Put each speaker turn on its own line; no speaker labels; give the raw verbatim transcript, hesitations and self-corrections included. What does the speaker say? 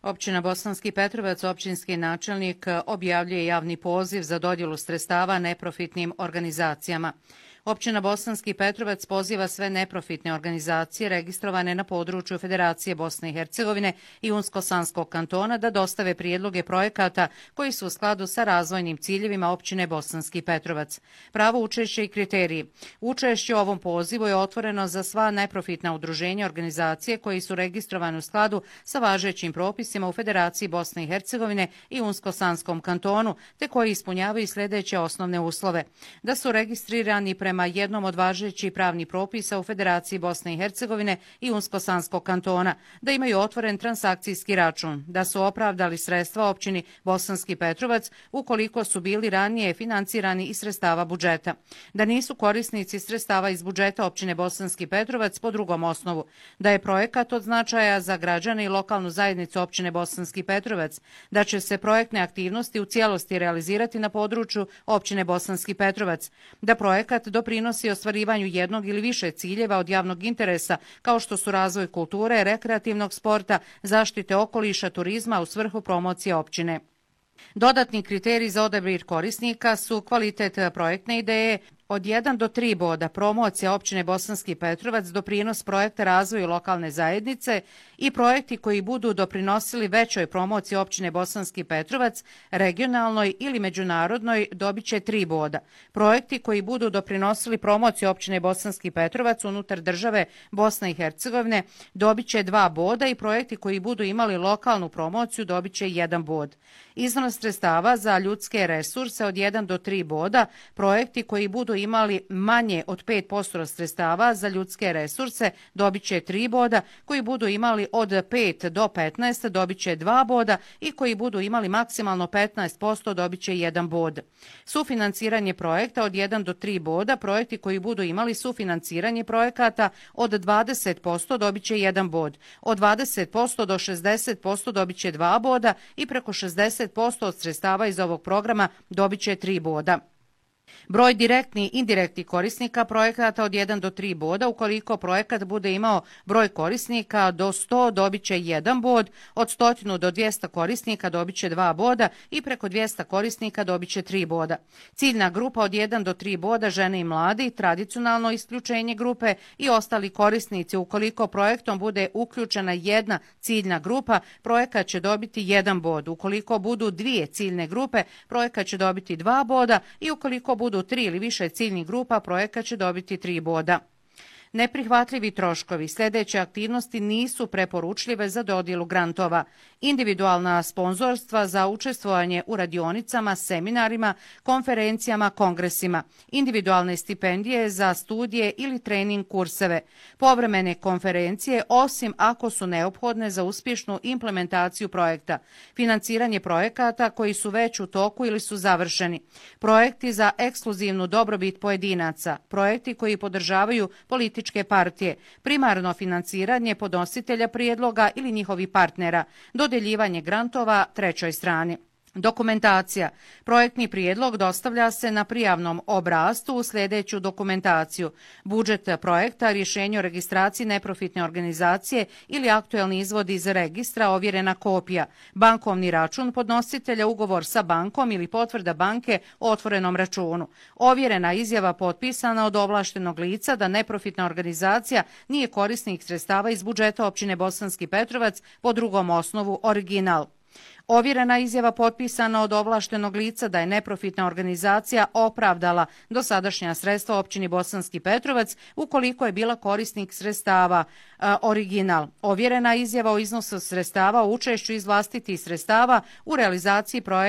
Općina Bosanski Petrovac, općinski načelnik, objavljuje javni poziv za dodjelu sredstava neprofitnim organizacijama. Općina Bosanski Petrovac poziva sve neprofitne organizacije registrovane na području Federacije Bosne i Hercegovine i Unsko-Sanskog kantona da dostave prijedloge projekata koji su u skladu sa razvojnim ciljevima općine Bosanski Petrovac. Pravo učešće i kriteriji. Učešće u ovom pozivu je otvoreno za sva neprofitna udruženja organizacije koji su registrovane u skladu sa važećim propisima u Federaciji Bosne i Hercegovine i Unsko-Sanskom kantonu, te koji ispunjavaju sljedeće osnovne uslove. Da su registrirani prema prema jednom od važećih pravnih propisa u Federaciji Bosne i Hercegovine i Unsko-Sanskog kantona, da imaju otvoren transakcijski račun, da su opravdali sredstva općini Bosanski Petrovac ukoliko su bili ranije financirani iz sredstava budžeta, da nisu korisnici sredstava iz budžeta općine Bosanski Petrovac po drugom osnovu, da je projekat od značaja za građane i lokalnu zajednicu općine Bosanski Petrovac, da će se projektne aktivnosti u cijelosti realizirati na području općine Bosanski Petrovac, da projekat doprinosi ostvarivanju jednog ili više ciljeva od javnog interesa, kao što su razvoj kulture, rekreativnog sporta, zaštite okoliša, turizma u svrhu promocije općine. Dodatni kriteriji za odabir korisnika su kvalitet projektne ideje, od jedan do tri boda promocija općine Bosanski Petrovac, doprinos projekta razvoju lokalne zajednice i projekti koji budu doprinosili većoj promociji općine Bosanski Petrovac, regionalnoj ili međunarodnoj, dobit će tri boda. Projekti koji budu doprinosili promociji općine Bosanski Petrovac unutar države Bosne i Hercegovine dobit će dva boda i projekti koji budu imali lokalnu promociju dobit će jedan bod. Iznos sredstava za ljudske resurse od jedan do tri boda, projekti koji budu imali manje od pet posto sredstava za ljudske resurse dobit će tri boda, koji budu imali od pet do petnaest dobit će dva boda i koji budu imali maksimalno petnaest posto dobit će jedan bod. Sufinanciranje projekta od jedan do tri boda, projekti koji budu imali sufinanciranje projekata od dvadeset posto dobit će jedan bod, od dvadeset posto do šezdeset posto dobit će dva boda i preko šezdeset posto od sredstava iz ovog programa dobit će tri boda. Broj direktnih i indirektnih korisnika projekata od jedan do tri boda, ukoliko projekat bude imao broj korisnika do sto dobit će jedan bod, od sto do dvjesto korisnika dobit će dva boda i preko dvjesto korisnika dobit će tri boda. Ciljna grupa od jedan do tri boda, žene i mladi, tradicionalno isključenje grupe i ostali korisnici. Ukoliko projektom bude uključena jedna ciljna grupa, projekat će dobiti jedan bod. Ukoliko budu dvije ciljne grupe, projekat će dobiti dva boda i ukoliko budu tri ili više ciljnih grupa, projekat će dobiti tri boda. Neprihvatljivi troškovi. Sljedeće aktivnosti nisu preporučljive za dodjelu grantova. Individualna sponzorstva za učestvovanje u radionicama, seminarima, konferencijama, kongresima. Individualne stipendije za studije ili trening kurseve. Povremene konferencije, osim ako su neophodne za uspješnu implementaciju projekta. Financiranje projekata koji su već u toku ili su završeni. Projekti za ekskluzivnu dobrobit pojedinaca. Projekti koji podržavaju političke partije, primarno financiranje podnositelja prijedloga ili njihovi partnera, dodeljivanje grantova trećoj strani. Dokumentacija. Projektni prijedlog dostavlja se na prijavnom obrascu u sljedeću dokumentaciju: budžet projekta, rješenje o registraciji neprofitne organizacije ili aktuelni izvod iz registra, ovjerena kopija, bankovni račun podnositelja, ugovor sa bankom ili potvrda banke o otvorenom računu, ovjerena izjava potpisana od ovlaštenog lica da neprofitna organizacija nije korisnik sredstava iz budžeta općine Bosanski Petrovac po drugom osnovu, original. Ovjerena izjava potpisana od ovlaštenog lica da je neprofitna organizacija opravdala dosadašnja sredstva općini Bosanski Petrovac ukoliko je bila korisnik sredstava, original. Ovjerena izjava o iznosu sredstava o učešću iz vlastitih sredstava u realizaciji projekta